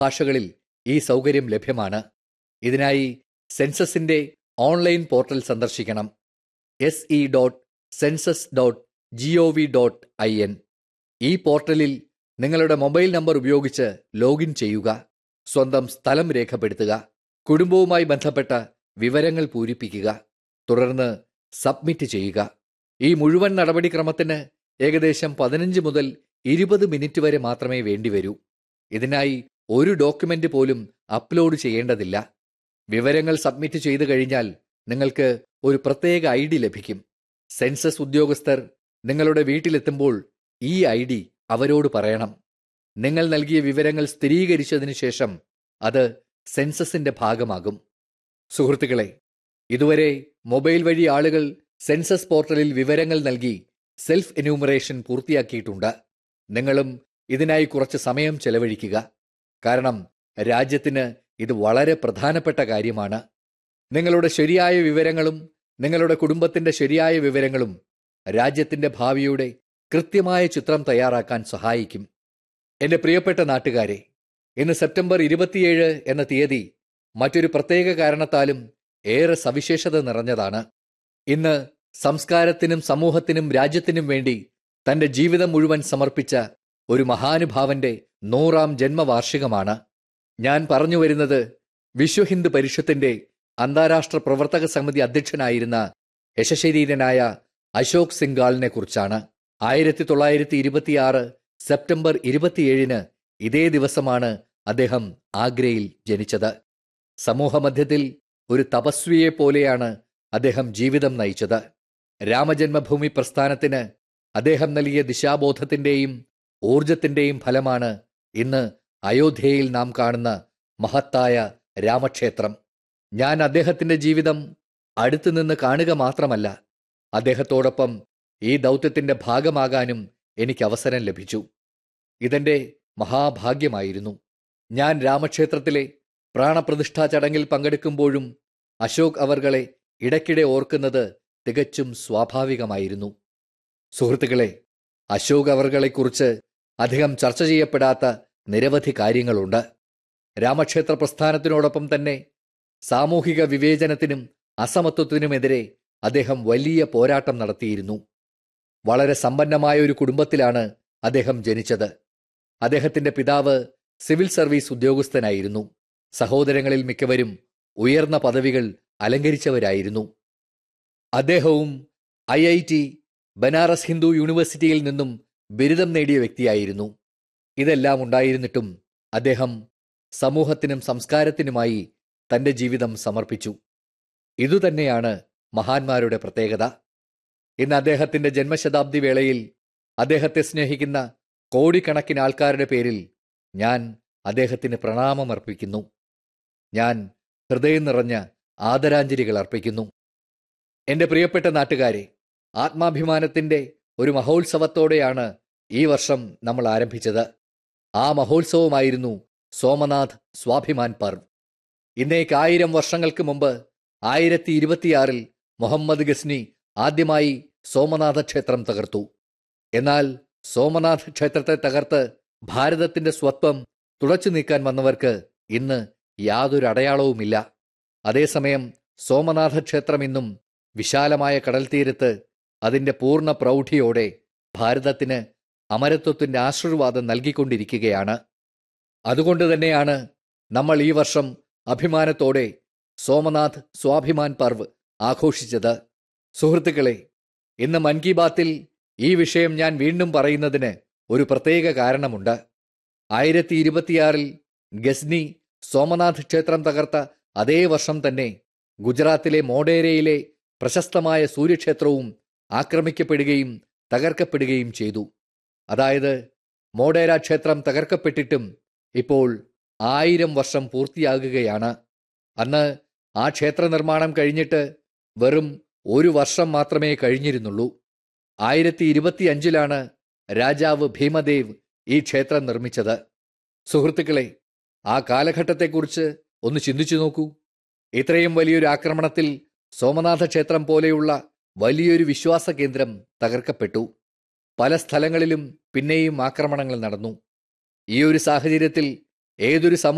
ഭാഷകളിൽ ഈ സൗകര്യം ലഭ്യമാണ്. ഇതിനായി സെൻസസിന്റെ ഓൺലൈൻ പോർട്ടൽ സന്ദർശിക്കണം. se.census.gov.in. ഈ പോർട്ടലിൽ നിങ്ങളുടെ മൊബൈൽ നമ്പർ ഉപയോഗിച്ച് ലോഗിൻ ചെയ്യുക. സ്വന്തം സ്ഥലം രേഖപ്പെടുത്തുക. കുടുംബവുമായി ബന്ധപ്പെട്ട വിവരങ്ങൾ പൂരിപ്പിക്കുക. തുടർന്ന് സബ്മിറ്റ് ചെയ്യുക. ഈ മുഴുവൻ നടപടിക്രമത്തിന് ഏകദേശം 15 മുതൽ 20 മിനിറ്റ് വരെ മാത്രമേ വേണ്ടിവരൂ. ഇതിനായി ഒരു ഡോക്യുമെന്റ് പോലും അപ്ലോഡ് ചെയ്യേണ്ടതില്ല. വിവരങ്ങൾ സബ്മിറ്റ് ചെയ്തു കഴിഞ്ഞാൽ നിങ്ങൾക്ക് ഒരു പ്രത്യേക ID ലഭിക്കും. സെൻസസ് ഉദ്യോഗസ്ഥർ നിങ്ങളുടെ വീട്ടിലെത്തുമ്പോൾ ഈ ID അവരോട് പറയണം. നിങ്ങൾ നൽകിയ വിവരങ്ങൾ സ്ഥിരീകരിച്ചതിന് ശേഷം അത് സെൻസസിന്റെ ഭാഗമാകും. സുഹൃത്തുക്കളെ, ഇതുവരെ മൊബൈൽ വഴി ആളുകൾ സെൻസസ് പോർട്ടലിൽ വിവരങ്ങൾ നൽകി സെൽഫ് എന്യൂമറേഷൻ പൂർത്തിയാക്കിയിട്ടുണ്ട്. നിങ്ങളും ഇതിനായി കുറച്ച് സമയം ചെലവഴിക്കുക. കാരണം രാജ്യത്തിന് ഇത് വളരെ പ്രധാനപ്പെട്ട കാര്യമാണ്. നിങ്ങളുടെ ശരിയായ വിവരങ്ങളും നിങ്ങളുടെ കുടുംബത്തിന്റെ ശരിയായ വിവരങ്ങളും രാജ്യത്തിന്റെ ഭാവിയുടെ കൃത്യമായ ചിത്രം തയ്യാറാക്കാൻ സഹായിക്കും. എന്റെ പ്രിയപ്പെട്ട നാട്ടുകാരെ, ഇന്ന് സെപ്റ്റംബർ 27 എന്ന തീയതി മറ്റൊരു പ്രത്യേക കാരണത്താലും ഏറെ സവിശേഷത നിറഞ്ഞതാണ്. ഇന്ന് സംസ്കാരത്തിനും സമൂഹത്തിനും രാജ്യത്തിനും വേണ്ടി തന്റെ ജീവിതം മുഴുവൻ സമർപ്പിച്ച ഒരു മഹാനുഭാവന്റെ 100ാം ജന്മവാർഷികമാണ്. ഞാൻ പറഞ്ഞു വരുന്നത് വിശ്വ ഹിന്ദു പരിഷത്തിന്റെ അന്താരാഷ്ട്ര പ്രവർത്തക സമിതി അധ്യക്ഷനായിരുന്ന യശശരീരനായ അശോക് സിംഗാളിനെ കുറിച്ചാണ്. 1926 സെപ്റ്റംബർ 27 ഇതേ ദിവസമാണ് അദ്ദേഹം ആഗ്രയിൽ ജനിച്ചത്. സമൂഹമധ്യത്തിൽ ഒരു തപസ്വിയെ പോലെയാണ് അദ്ദേഹം ജീവിതം നയിച്ചത്. രാമജന്മഭൂമി പ്രസ്ഥാനത്തിന് അദ്ദേഹം നൽകിയ ദിശാബോധത്തിന്റെയും ഊർജത്തിന്റെയും ഫലമാണ് ഇന്ന് അയോധ്യയിൽ നാം കാണുന്ന മഹത്തായ രാമക്ഷേത്രം. ഞാൻ അദ്ദേഹത്തിന്റെ ജീവിതം അടുത്തുനിന്ന് കാണുക മാത്രമല്ല, അദ്ദേഹത്തോടൊപ്പം ഈ ദൗത്യത്തിന്റെ ഭാഗമാകാനും എനിക്ക് അവസരം ലഭിച്ചു. ഇതെന്റെ മഹാഭാഗ്യമായിരുന്നു. ഞാൻ രാമക്ഷേത്രത്തിലെ പ്രാണപ്രതിഷ്ഠാ ചടങ്ങിൽ പങ്കെടുക്കുമ്പോഴും അശോക് അവർകളെ ഇടയ്ക്കിടെ ഓർക്കുന്നത് തികച്ചും സ്വാഭാവികമായിരുന്നു. സുഹൃത്തുക്കളെ, അശോക് അവർകളെക്കുറിച്ച് അധികം ചർച്ച ചെയ്യപ്പെടാത്ത നിരവധി കാര്യങ്ങളുണ്ട്. രാമക്ഷേത്ര പ്രസ്ഥാനത്തിനോടൊപ്പം തന്നെ സാമൂഹിക വിവേചനത്തിനും അസമത്വത്തിനുമെതിരെ അദ്ദേഹം വലിയ പോരാട്ടം നടത്തിയിരുന്നു. വളരെ സമ്പന്നമായ ഒരു കുടുംബത്തിലാണ് അദ്ദേഹം ജനിച്ചത്. അദ്ദേഹത്തിന്റെ പിതാവ് സിവിൽ സർവീസ് ഉദ്യോഗസ്ഥനായിരുന്നു. സഹോദരങ്ങളിൽ മിക്കവരും ഉയർന്ന പദവികൾ അലങ്കരിച്ചവരായിരുന്നു. അദ്ദേഹവും IIT ബനാറസ് ഹിന്ദു യൂണിവേഴ്സിറ്റിയിൽ നിന്നും ബിരുദം നേടിയ വ്യക്തിയായിരുന്നു. ഇതെല്ലാം ഉണ്ടായിരുന്നിട്ടും അദ്ദേഹം സമൂഹത്തിനും സംസ്കാരത്തിനുമായി തന്റെ ജീവിതം സമർപ്പിച്ചു. ഇതുതന്നെയാണ് മഹാന്മാരുടെ പ്രത്യേകത. ഇന്ന് അദ്ദേഹത്തിന്റെ ജന്മശതാബ്ദി വേളയിൽ അദ്ദേഹത്തെ സ്നേഹിക്കുന്ന കോടിക്കണക്കിന് ആൾക്കാരുടെ പേരിൽ ഞാൻ അദ്ദേഹത്തിന് പ്രണാമമർപ്പിക്കുന്നു. ഞാൻ ഹൃദയം നിറഞ്ഞ ആദരാഞ്ജലികൾ അർപ്പിക്കുന്നു. എന്റെ പ്രിയപ്പെട്ട നാട്ടുകാരെ, ആത്മാഭിമാനത്തിന്റെ ഒരു മഹോത്സവത്തോടെയാണ് ഈ വർഷം നമ്മൾ ആരംഭിച്ചത്. ആ മഹോത്സവമായിരുന്നു സോമനാഥ് സ്വാഭിമാൻ പർവ്. ഇന്നേക്ക് 1000 വർഷങ്ങൾക്ക് മുമ്പ് 1026 മുഹമ്മദ് ഗസ്നി ആദ്യമായി സോമനാഥ ക്ഷേത്രം തകർത്തു. എന്നാൽ സോമനാഥ് ക്ഷേത്രത്തെ തകർത്ത് ഭാരതത്തിന്റെ സ്വത്വം തുടച്ചു നീക്കാൻ വന്നവർക്ക് ഇന്ന് യാതൊരു അടയാളവുമില്ല. അതേസമയം സോമനാഥ ക്ഷേത്രം ഇന്നും വിശാലമായ കടൽ തീരത്ത് അതിന്റെ പൂർണ്ണ പ്രൗഢിയോടെ ഭാരതത്തിന് അമരത്വത്തിന്റെ ആശീർവാദം നൽകിക്കൊണ്ടിരിക്കുകയാണ്. അതുകൊണ്ട് തന്നെയാണ് നമ്മൾ ഈ വർഷം അഭിമാനത്തോടെ സോമനാഥ് സ്വാഭിമാൻ പർവ് ആഘോഷിച്ചത്. സുഹൃത്തുക്കളെ, ഇന്ന് മൻ കി ബാത്തിൽ ഈ വിഷയം ഞാൻ വീണ്ടും പറയുന്നതിന് ഒരു പ്രത്യേക കാരണമുണ്ട്. 1026 ഗസ്നി സോമനാഥ് ക്ഷേത്രം തകർത്ത അതേ വർഷം തന്നെ ഗുജറാത്തിലെ മോഢേരയിലെ പ്രശസ്തമായ സൂര്യക്ഷേത്രവും ആക്രമിക്കപ്പെടുകയും തകർക്കപ്പെടുകയും ചെയ്തു. അതായത് മോഢേര ക്ഷേത്രം തകർക്കപ്പെട്ടിട്ടും ഇപ്പോൾ 1000 വർഷം പൂർത്തിയാകുകയാണ്. അന്ന് ആ ക്ഷേത്ര നിർമ്മാണം കഴിഞ്ഞിട്ട് വെറും 1 വർഷം മാത്രമേ കഴിഞ്ഞിരുന്നുള്ളൂ. 1025 രാജാവ് ഭീമദേവ് ഈ ക്ഷേത്രം നിർമ്മിച്ചത്. സുഹൃത്തുക്കളെ, ആ കാലഘട്ടത്തെക്കുറിച്ച് ഒന്ന് ചിന്തിച്ചു നോക്കൂ. ഇത്രയും വലിയൊരു ആക്രമണത്തിൽ സോമനാഥ ക്ഷേത്രം പോലെയുള്ള വലിയൊരു വിശ്വാസ കേന്ദ്രം തകർക്കപ്പെട്ടു. പല സ്ഥലങ്ങളിലും പിന്നെയും ആക്രമണങ്ങൾ നടന്നു. ഈ ഒരു സാഹചര്യത്തിൽ ഏതൊരു